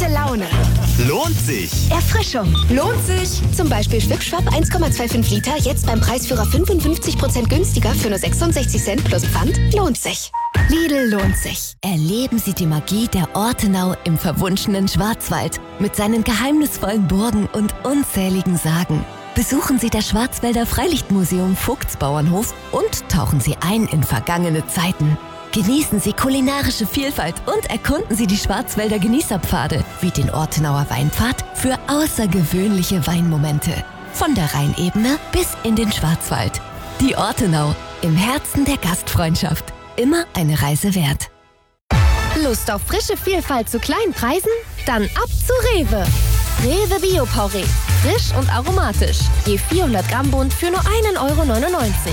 gute Laune. Lohnt sich. Erfrischung. Lohnt sich. Zum Beispiel Schwipschwapp 1,25 Liter, jetzt beim Preisführer 55% günstiger für nur 66 Cent plus Pfand. Lohnt sich. Lidl lohnt sich. Erleben Sie die Magie der Ortenau im verwunschenen Schwarzwald mit seinen geheimnisvollen Burgen und unzähligen Sagen. Besuchen Sie das Schwarzwälder Freilichtmuseum Vogtsbauernhof und tauchen Sie ein in vergangene Zeiten. Genießen Sie kulinarische Vielfalt und erkunden Sie die Schwarzwälder Genießerpfade wie den Ortenauer Weinpfad für außergewöhnliche Weinmomente. Von der Rheinebene bis in den Schwarzwald. Die Ortenau im Herzen der Gastfreundschaft. Immer eine Reise wert. Lust auf frische Vielfalt zu kleinen Preisen? Dann ab zu Rewe. Rewe Bio-Porree. Frisch und aromatisch. Je 400 Gramm Bund für nur 1,99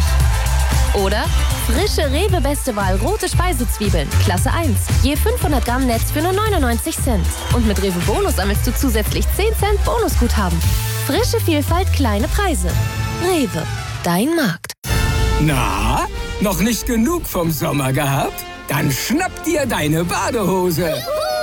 €. Oder frische Rewe Beste Wahl rote Speisezwiebeln. Klasse 1. Je 500 Gramm Netz für nur 99 Cent. Und mit Rewe Bonus sammelst du zusätzlich 10 Cent Bonusguthaben. Frische Vielfalt, kleine Preise. Rewe. Dein Markt. Na, noch nicht genug vom Sommer gehabt? Dann schnapp dir deine Badehose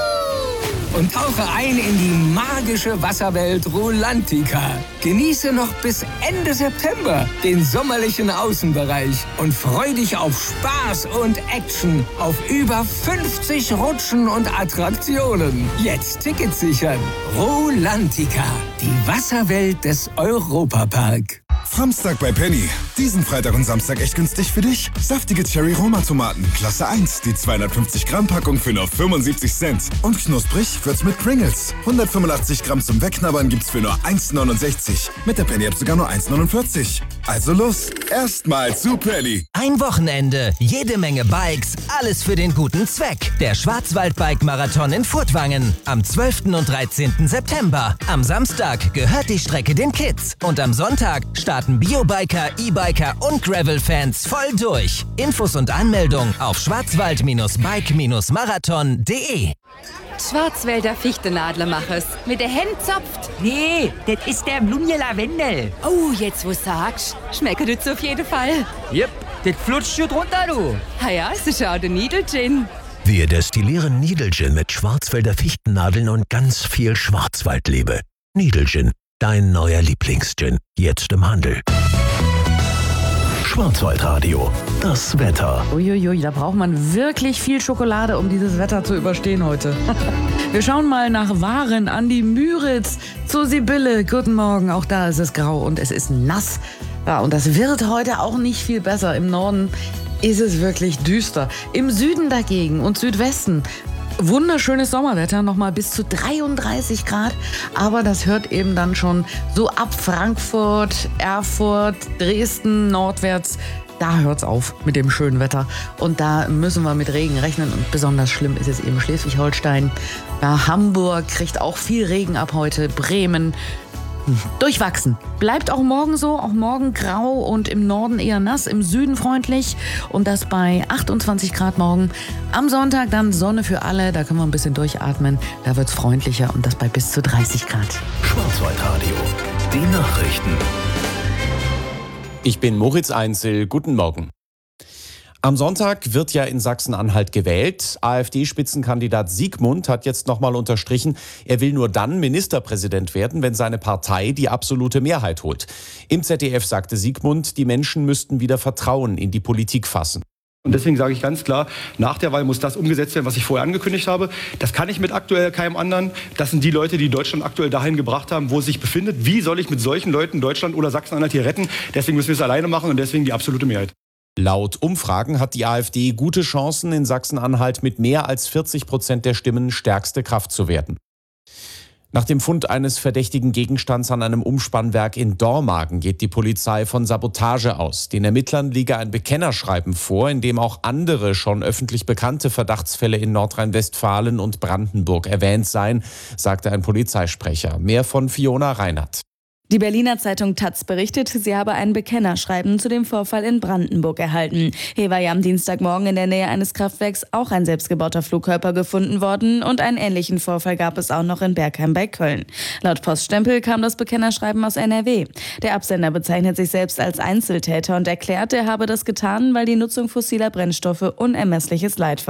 und tauche ein in die magische Wasserwelt Rolantica. Genieße noch bis Ende September den sommerlichen Außenbereich und freu dich auf Spaß und Action auf über 50 Rutschen und Attraktionen. Jetzt Tickets sichern. Rolantica, die Wasserwelt des Europapark. Samstag bei Penny. Diesen Freitag und Samstag echt günstig für dich. Saftige Cherry-Roma-Tomaten, Klasse 1. Die 250 Gramm Packung für nur 75 Cent. Und knusprig wird's mit Pringles. 185 Gramm zum Wegknabbern gibt's für nur 1,69. Mit der Penny-App sogar nur 1,49. Also los, erstmal zu Penny. Ein Wochenende, jede Menge Bikes, alles für den guten Zweck. Der Schwarzwald-Bike-Marathon in Furtwangen am 12. und 13. September. Am Samstag gehört die Strecke den Kids. Und am Sonntag starten Biobiker, E-Biker und Gravel-Fans voll durch. Infos und Anmeldung auf schwarzwald-bike-marathon.de. Schwarzwälder Fichtenadler mach es. Mit der Hand zopft. Nee, das ist der Blumje Lavendel. Oh, jetzt wo sagst, schmeckt das auf jeden Fall. Jep, das flutscht schon drunter, du. Ja, es ist auch der Niedelgin. Wir destillieren Niedelgin mit Schwarzwälder Fichtennadeln und ganz viel Schwarzwaldliebe. Niedelgin, dein neuer Lieblingsgin. Jetzt im Handel. Schwarzwaldradio, das Wetter. Uiuiui, da braucht man wirklich viel Schokolade, um dieses Wetter zu überstehen heute. Wir schauen mal nach Waren an die Müritz zu Sibylle. Guten Morgen, auch da ist es grau und es ist nass. Ja, und das wird heute auch nicht viel besser. Im Norden ist es wirklich düster. Im Süden dagegen und Südwesten wunderschönes Sommerwetter, nochmal bis zu 33 Grad. Aber das hört eben dann schon so ab Frankfurt, Erfurt, Dresden, nordwärts. Da hört's auf mit dem schönen Wetter. Und da müssen wir mit Regen rechnen. Und besonders schlimm ist es eben Schleswig-Holstein. Ja, Hamburg kriegt auch viel Regen ab heute. Bremen. Durchwachsen. Bleibt auch morgen so, auch morgen grau und im Norden eher nass, im Süden freundlich und das bei 28 Grad morgen. Am Sonntag dann Sonne für alle, da können wir ein bisschen durchatmen, da wird's freundlicher und das bei bis zu 30 Grad. Schwarzwaldradio, die Nachrichten. Ich bin Moritz Einzel, guten Morgen. Am Sonntag wird ja in Sachsen-Anhalt gewählt. AfD-Spitzenkandidat Siegmund hat jetzt nochmal unterstrichen, er will nur dann Ministerpräsident werden, wenn seine Partei die absolute Mehrheit holt. Im ZDF sagte Siegmund, die Menschen müssten wieder Vertrauen in die Politik fassen. Und deswegen sage ich ganz klar, nach der Wahl muss das umgesetzt werden, was ich vorher angekündigt habe. Das kann ich mit aktuell keinem anderen. Das sind die Leute, die Deutschland aktuell dahin gebracht haben, wo es sich befindet. Wie soll ich mit solchen Leuten Deutschland oder Sachsen-Anhalt hier retten? Deswegen müssen wir es alleine machen und deswegen die absolute Mehrheit. Laut Umfragen hat die AfD gute Chancen, in Sachsen-Anhalt mit mehr als 40% der Stimmen stärkste Kraft zu werden. Nach dem Fund eines verdächtigen Gegenstands an einem Umspannwerk in Dormagen geht die Polizei von Sabotage aus. Den Ermittlern liege ein Bekennerschreiben vor, in dem auch andere schon öffentlich bekannte Verdachtsfälle in Nordrhein-Westfalen und Brandenburg erwähnt seien, sagte ein Polizeisprecher. Mehr von Fiona Reinhardt. Die Berliner Zeitung taz berichtet, sie habe ein Bekennerschreiben zu dem Vorfall in Brandenburg erhalten. Hier war ja am Dienstagmorgen in der Nähe eines Kraftwerks auch ein selbstgebauter Flugkörper gefunden worden und einen ähnlichen Vorfall gab es auch noch in Bergheim bei Köln. Laut Poststempel kam das Bekennerschreiben aus NRW. Der Absender bezeichnet sich selbst als Einzeltäter und erklärt, er habe das getan, weil die Nutzung fossiler Brennstoffe unermessliches Leid